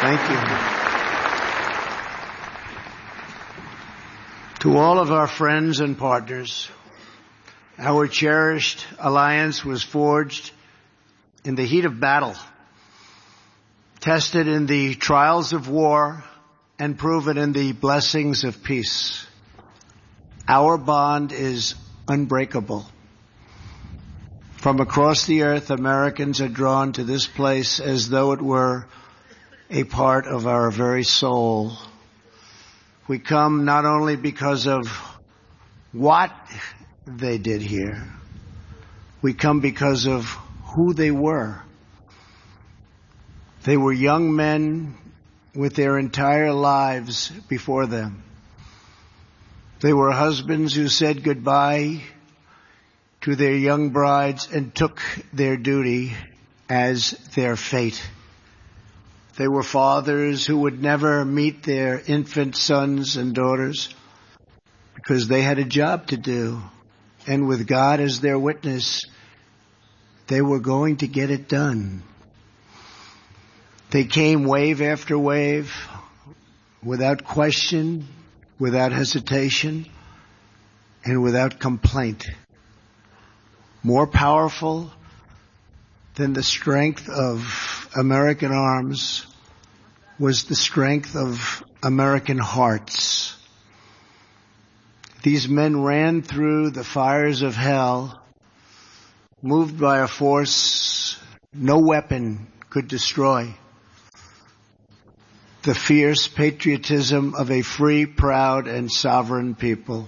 Thank you. To all of our friends and partners, our cherished alliance was forged in the heat of battle, tested in the trials of war, and proven in the blessings of peace. Our bond is unbreakable. From across the earth, Americans are drawn to this place as though it were a part of our very soul. We come not only because of what they did here, we come because of who they were. They were young men with their entire lives before them. They were husbands who said goodbye to their young brides and took their duty as their fate. They were fathers who would never meet their infant sons and daughters because they had a job to do. And with God as their witness, they were going to get it done. They came wave after wave, without question, without hesitation, and without complaint. More powerful than the strength of American arms was the strength of American hearts. These men ran through the fires of hell, moved by a force no weapon could destroy. The fierce patriotism of a free, proud, and sovereign people.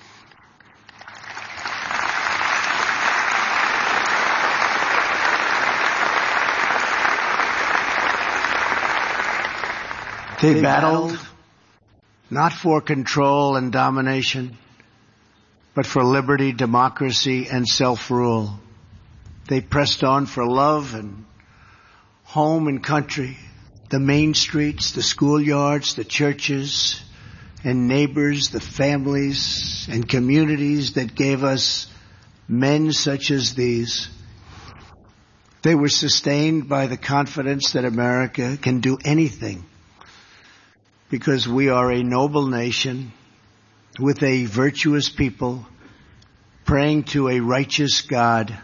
They battled not for control and domination, but for liberty, democracy, and self-rule. They pressed on for love and home and country, the main streets, the schoolyards, the churches, and neighbors, the families and communities that gave us men such as these. They were sustained by the confidence that America can do anything, because we are a noble nation with a virtuous people praying to a righteous God.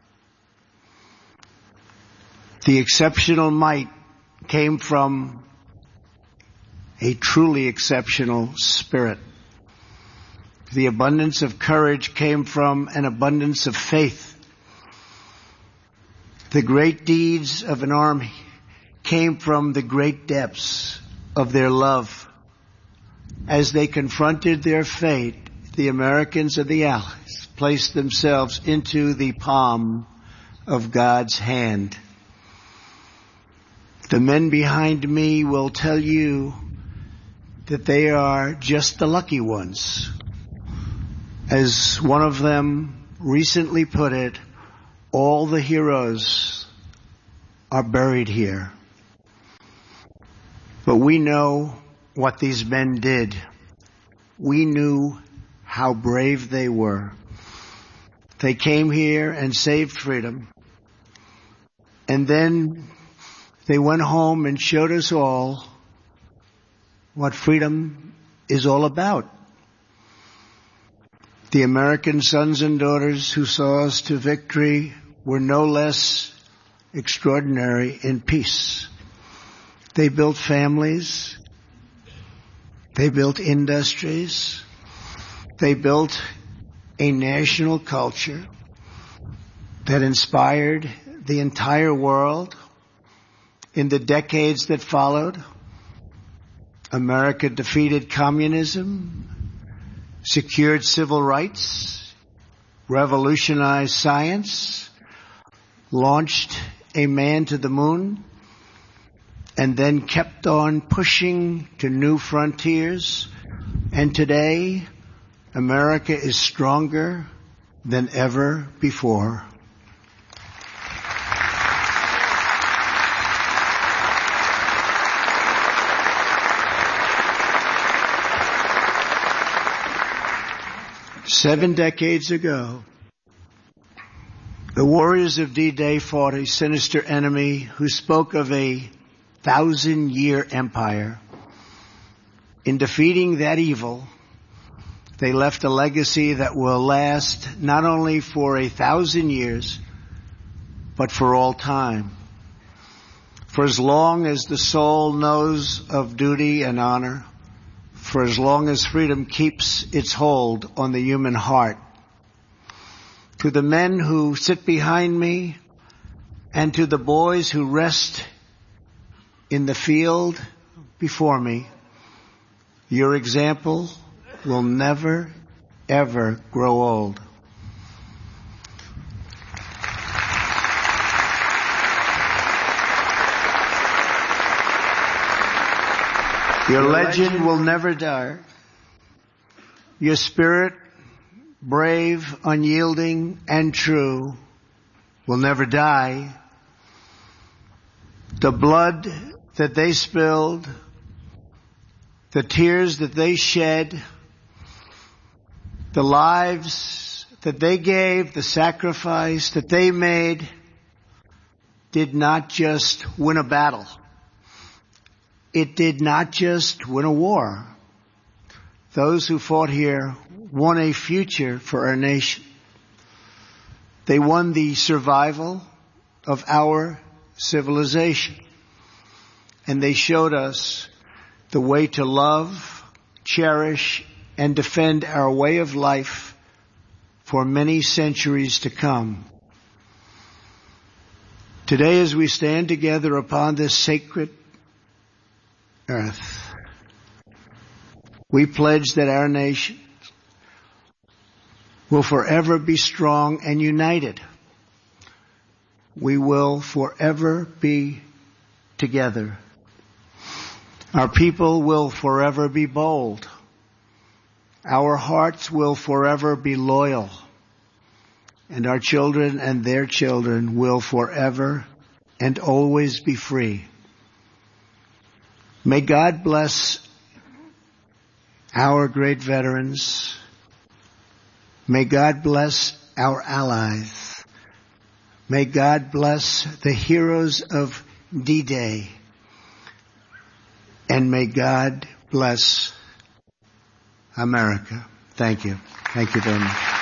The exceptional might came from a truly exceptional spirit. The abundance of courage came from an abundance of faith. The great deeds of an army came from the great depths of their love. As they confronted their fate, the Americans and the Allies placed themselves into the palm of God's hand. The men behind me will tell you that they are just the lucky ones. As one of them recently put it, all the heroes are buried here. But we know what these men did. We knew how brave they were. They came here and saved freedom. And then they went home and showed us all what freedom is all about. The American sons and daughters who saw us to victory were no less extraordinary in peace. They built families. They built industries. They built a national culture that inspired the entire world. In the decades that followed, America defeated communism, secured civil rights, revolutionized science, launched a man to the moon, and then kept on pushing to new frontiers. And today, America is stronger than ever before. Seven decades ago, the warriors of D-Day fought a sinister enemy who spoke of a 1,000-year empire. In defeating that evil, they left a legacy that will last not only for 1,000 years, but for all time. For as long as the soul knows of duty and honor, for as long as freedom keeps its hold on the human heart. To the men who sit behind me and to the boys who rest in the field before me, your example will never, ever grow old. Your legend will never die. Your spirit, brave, unyielding, and true, will never die. The blood that they spilled, the tears that they shed, the lives that they gave, the sacrifice that they made, did not just win a battle. It did not just win a war. Those who fought here won a future for our nation. They won the survival of our civilization. And they showed us the way to love, cherish, and defend our way of life for many centuries to come. Today, as we stand together upon this sacred earth, we pledge that our nation will forever be strong and united. We will forever be together. Our people will forever be bold. Our hearts will forever be loyal. And our children and their children will forever and always be free. May God bless our great veterans. May God bless our allies. May God bless the heroes of D-Day. And may God bless America. Thank you. Thank you very much.